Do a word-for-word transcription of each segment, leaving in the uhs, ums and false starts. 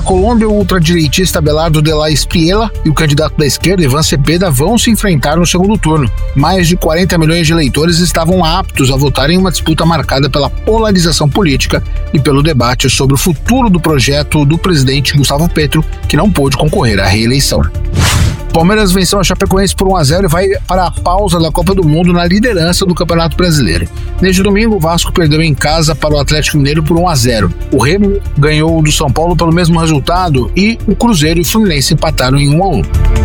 Colômbia, o ultradireitista Abelardo de la Espriella e o candidato da esquerda, Ivan Cepeda, vão se enfrentar no segundo turno. Mais de quarenta milhões de eleitores estavam aptos a votar em uma disputa marcada pela polarização política e pelo debate sobre o futuro do projeto do presidente Gustavo Petro, que não pôde concorrer à reeleição. Palmeiras venceu a Chapecoense por um a zero e vai para a pausa da Copa do Mundo na liderança do Campeonato Brasileiro. Neste domingo, o Vasco perdeu em casa para o Atlético Mineiro por um a zero. O Remo ganhou do São Paulo pelo mesmo resultado e o Cruzeiro e o Fluminense empataram em um a um.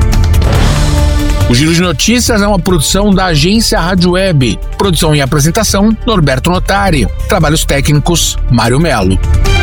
O Giro de Notícias é uma produção da agência Rádio Web. Produção e apresentação, Norberto Notari. Trabalhos técnicos, Mário Melo.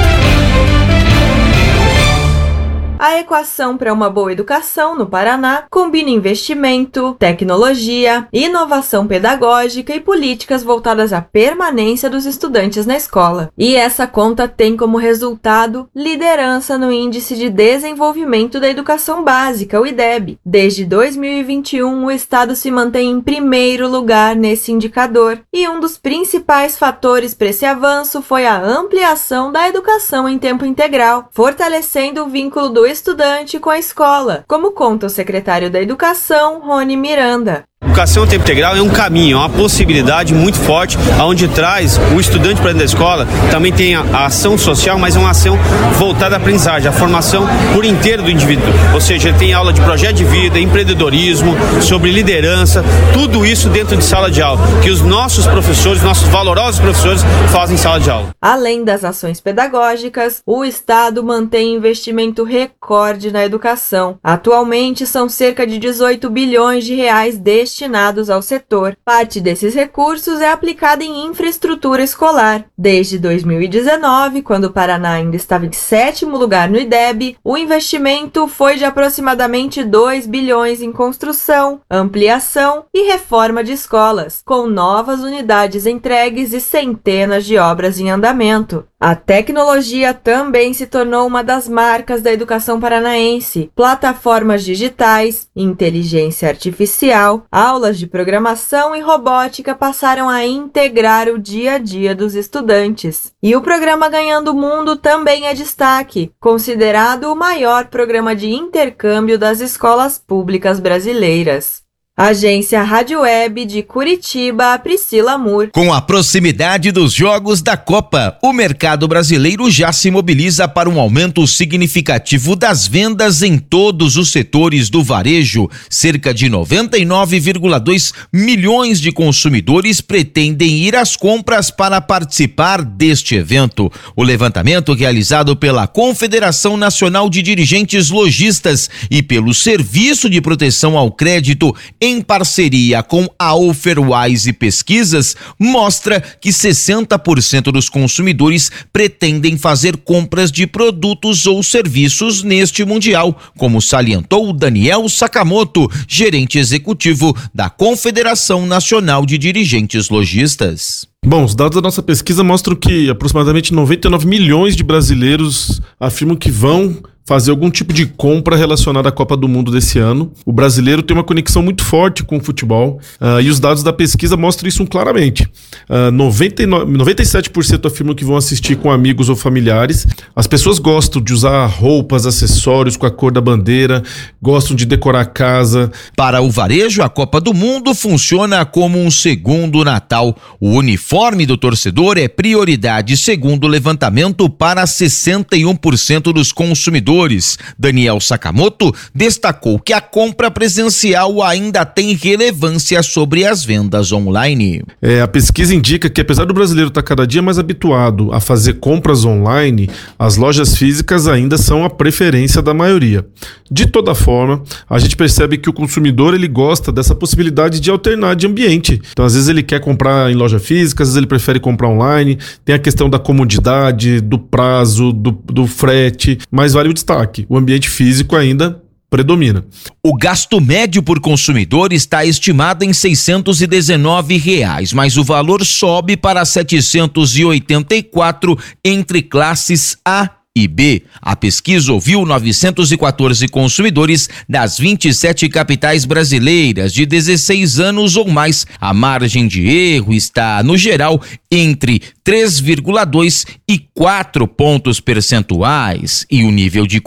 A equação para uma boa educação no Paraná combina investimento, tecnologia, inovação pedagógica e políticas voltadas à permanência dos estudantes na escola. E essa conta tem como resultado liderança no Índice de Desenvolvimento da Educação Básica, o I D E B. Desde dois mil e vinte e um, o estado se mantém em primeiro lugar nesse indicador. E um dos principais fatores para esse avanço foi a ampliação da educação em tempo integral, fortalecendo o vínculo do estudante com a escola, como conta o secretário da Educação, Rony Miranda. Educação em tempo integral é um caminho, é uma possibilidade muito forte, onde traz o estudante para dentro da escola, também tem a, a ação social, mas é uma ação voltada à aprendizagem, à formação por inteiro do indivíduo. Ou seja, ele tem aula de projeto de vida, empreendedorismo, sobre liderança, tudo isso dentro de sala de aula, que os nossos professores, nossos valorosos professores fazem em sala de aula. Além das ações pedagógicas, o Estado mantém investimento recorde na educação. Atualmente, são cerca de dezoito bilhões de reais destinados destinados ao setor. Parte desses recursos é aplicada em infraestrutura escolar. Desde dois mil e dezenove, quando o Paraná ainda estava em sétimo lugar no I D E B, o investimento foi de aproximadamente dois bilhões em construção, ampliação e reforma de escolas, com novas unidades entregues e centenas de obras em andamento. A tecnologia também se tornou uma das marcas da educação paranaense. Plataformas digitais, inteligência artificial, aulas de programação e robótica passaram a integrar o dia a dia dos estudantes. E o programa Ganhando o Mundo também é destaque, considerado o maior programa de intercâmbio das escolas públicas brasileiras. Agência Rádio Web de Curitiba, Priscila Mur. Com a proximidade dos Jogos da Copa, o mercado brasileiro já se mobiliza para um aumento significativo das vendas em todos os setores do varejo. Cerca de noventa e nove vírgula dois milhões de consumidores pretendem ir às compras para participar deste evento. O levantamento realizado pela Confederação Nacional de Dirigentes Lojistas e pelo Serviço de Proteção ao Crédito em parceria com a Offerwise Pesquisas, mostra que sessenta por cento dos consumidores pretendem fazer compras de produtos ou serviços neste Mundial, como salientou Daniel Sakamoto, gerente executivo da Confederação Nacional de Dirigentes Lojistas. Bom, os dados da nossa pesquisa mostram que aproximadamente noventa e nove milhões de brasileiros afirmam que vão fazer algum tipo de compra relacionada à Copa do Mundo desse ano. O brasileiro tem uma conexão muito forte com o futebol uh, e os dados da pesquisa mostram isso claramente. Uh, noventa e nove, noventa e sete por cento afirmam que vão assistir com amigos ou familiares. As pessoas gostam de usar roupas, acessórios com a cor da bandeira, gostam de decorar a casa. Para o varejo, a Copa do Mundo funciona como um segundo Natal. O uniforme do torcedor é prioridade, segundo o levantamento, para sessenta e um por cento dos consumidores. Daniel Sakamoto destacou que a compra presencial ainda tem relevância sobre as vendas online. É, a pesquisa indica que, apesar do brasileiro estar cada dia mais habituado a fazer compras online, as lojas físicas ainda são a preferência da maioria. De toda forma, a gente percebe que o consumidor ele gosta dessa possibilidade de alternar de ambiente. Então, às vezes ele quer comprar em loja física, às vezes ele prefere comprar online. Tem a questão da comodidade, do prazo, do, do frete, mas vale o destaque. O ambiente físico ainda predomina. O gasto médio por consumidor está estimado em seiscentos e dezenove reais, mas o valor sobe para setecentos e oitenta e quatro entre classes A e B. A pesquisa ouviu novecentos e quatorze consumidores das vinte e sete capitais brasileiras de dezesseis anos ou mais. A margem de erro está, no geral, entre três vírgula dois e quatro pontos percentuais e o nível de